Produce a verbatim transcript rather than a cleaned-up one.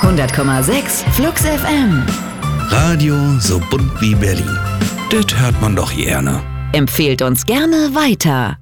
hundert Komma sechs Flux F M. Radio so bunt wie Berlin. Das hört man doch gerne. Empfehlt uns gerne weiter.